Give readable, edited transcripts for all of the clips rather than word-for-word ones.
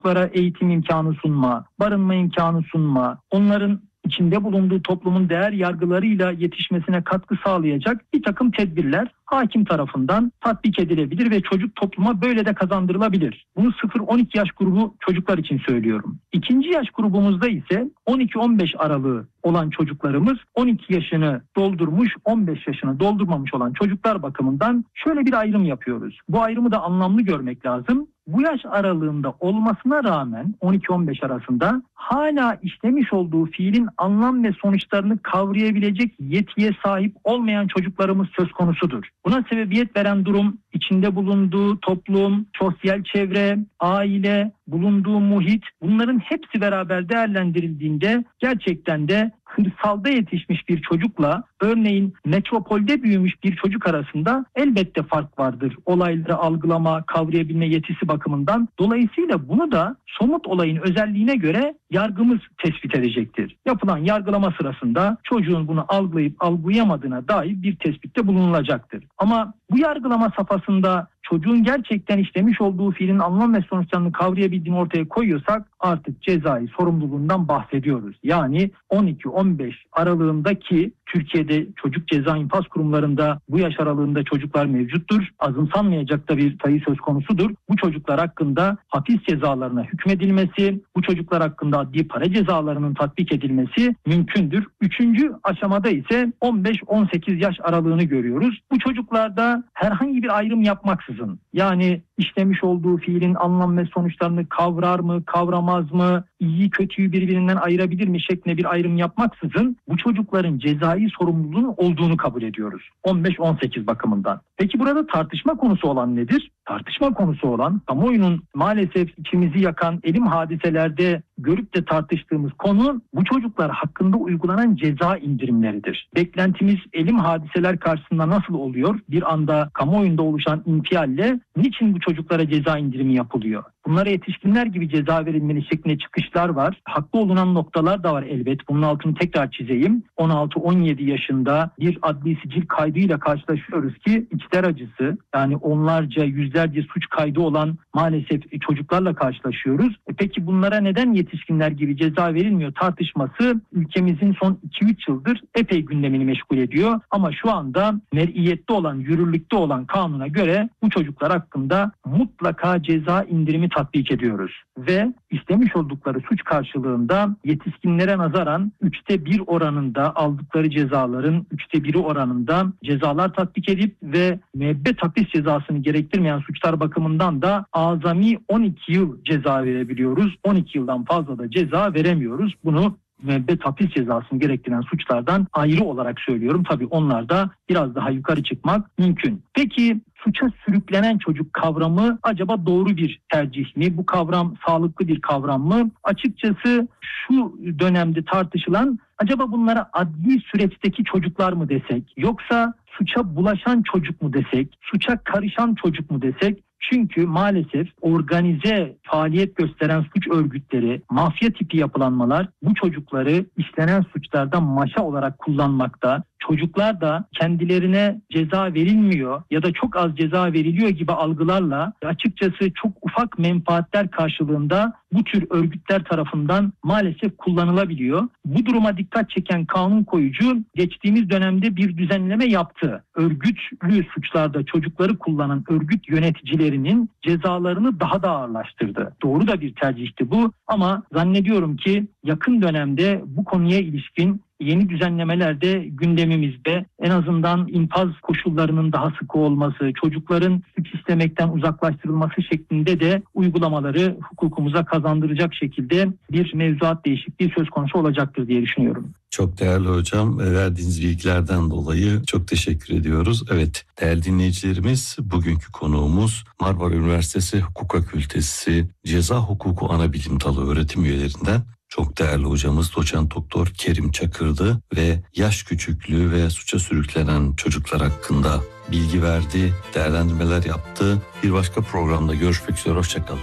çocuklara eğitim imkanı sunma, barınma imkanı sunma, onların içinde bulunduğu toplumun değer yargılarıyla yetişmesine katkı sağlayacak bir takım tedbirler hakim tarafından tatbik edilebilir ve çocuk topluma böyle de kazandırılabilir. Bunu 0-12 yaş grubu çocuklar için söylüyorum. İkinci yaş grubumuzda ise 12-15 aralığı olan çocuklarımız 12 yaşını doldurmuş, 15 yaşını doldurmamış olan çocuklar bakımından şöyle bir ayrım yapıyoruz. Bu ayrımı da anlamlı görmek lazım. Bu yaş aralığında olmasına rağmen 12-15 arasında hala işlemiş olduğu fiilin anlam ve sonuçlarını kavrayabilecek yetiye sahip olmayan çocuklarımız söz konusudur. Buna sebebiyet veren durum içinde bulunduğu toplum, sosyal çevre, aile, bulunduğu muhit, bunların hepsi beraber değerlendirildiğinde gerçekten de kırsalda yetişmiş bir çocukla örneğin metropolde büyümüş bir çocuk arasında elbette fark vardır. Olayları algılama, kavrayabilme yetisi bakımından. Dolayısıyla bunu da somut olayın özelliğine göre yargımız tespit edecektir. Yapılan yargılama sırasında çocuğun bunu algılayıp algılayamadığına dair bir tespitte bulunulacaktır. Ama bu yargılama safhasında çocuğun gerçekten işlemiş olduğu fiilin anlam ve sonuçlarını kavrayabildiğini ortaya koyuyorsak artık cezai sorumluluğundan bahsediyoruz. Yani 12-15 aralığındaki Türkiye'de çocuk ceza infaz kurumlarında bu yaş aralığında çocuklar mevcuttur. Azımsanmayacak da bir sayı söz konusudur. Bu çocuklar hakkında hapis cezalarına hükmedilmesi, bu çocuklar hakkında adli para cezalarının tatbik edilmesi mümkündür. Üçüncü aşamada ise 15-18 yaş aralığını görüyoruz. Bu çocuklarda herhangi bir ayrım yapmaksızın, yani işlemiş olduğu fiilin anlam ve sonuçlarını kavrar mı, kavramaz mı, iyi kötüyü birbirinden ayırabilir mi şeklinde bir ayrım yapmaksızın bu çocukların cezai sorumluluğunun olduğunu kabul ediyoruz. 15-18 bakımından. Peki burada tartışma konusu olan nedir? Tartışma konusu olan, kamuoyunun maalesef içimizi yakan elim hadiselerde görüp de tartıştığımız konu bu çocuklar hakkında uygulanan ceza indirimleridir. Beklentimiz elim hadiseler karşısında nasıl oluyor? Bir anda kamuoyunda oluşan infialle niçin bu çocuklara ceza indirimi yapılıyor? Bunlara yetişkinler gibi ceza verilmeli şeklinde çıkışlar var. Haklı olunan noktalar da var elbet. Bunun altını tekrar çizeyim. 16-17 yaşında bir adli sicil kaydıyla karşılaşıyoruz ki içler acısı, yani onlarca, yüzlerce suç kaydı olan maalesef çocuklarla karşılaşıyoruz. Peki bunlara neden yetişkinler gibi ceza verilmiyor tartışması ülkemizin son 2-3 yıldır epey gündemini meşgul ediyor. Ama şu anda mer'iyette olan, yürürlükte olan kanuna göre bu çocuklar hakkında mutlaka ceza indirimi tatbik ediyoruz. Ve işlemiş oldukları suç karşılığında yetişkinlere nazaran 1/3 oranında aldıkları cezaların 1/3 oranında cezalar tatbik edip ve müebbet hapis cezasını gerektirmeyen suçlar bakımından da azami 12 yıl ceza verebiliyoruz. 12 yıldan fazla da ceza veremiyoruz. Bunu müebbet hapis cezasını gerektiren suçlardan ayrı olarak söylüyorum. Tabii onlarda biraz daha yukarı çıkmak mümkün. Peki suça sürüklenen çocuk kavramı acaba doğru bir tercih mi? Bu kavram sağlıklı bir kavram mı? Açıkçası şu dönemde tartışılan, acaba bunlara adli süreçteki çocuklar mı desek, yoksa suça bulaşan çocuk mu desek, suça karışan çocuk mu desek? Çünkü maalesef organize faaliyet gösteren suç örgütleri, mafya tipi yapılanmalar bu çocukları işlenen suçlardan maşa olarak kullanmakta. Çocuklar da kendilerine ceza verilmiyor ya da çok az ceza veriliyor gibi algılarla açıkçası çok ufak menfaatler karşılığında bu tür örgütler tarafından maalesef kullanılabiliyor. Bu duruma dikkat çeken kanun koyucu geçtiğimiz dönemde bir düzenleme yaptı. Örgütlü suçlarda çocukları kullanan örgüt yöneticilerinin cezalarını daha da ağırlaştırdı. Doğru da bir tercihti bu, ama zannediyorum ki yakın dönemde bu konuya ilişkin yeni düzenlemeler de gündemimizde. En azından infaz koşullarının daha sıkı olması, çocukların suç işlemekten uzaklaştırılması şeklinde de uygulamaları hukukumuza kazandıracak şekilde bir mevzuat değişikliği söz konusu olacaktır diye düşünüyorum. Çok değerli hocam, verdiğiniz bilgilerden dolayı çok teşekkür ediyoruz. Evet, değerli dinleyicilerimiz, bugünkü konuğumuz Marmara Üniversitesi Hukuk Fakültesi Ceza Hukuku Anabilim Dalı öğretim üyelerinden çok değerli hocamız Doçent Doktor Kerim Çakır'dı ve yaş küçüklüğü ve suça sürüklenen çocuklar hakkında bilgi verdi, değerlendirmeler yaptı. Bir başka programda görüşmek üzere, hoşçakalın.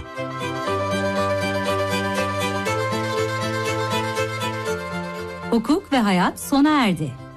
Hukuk ve hayat sona erdi.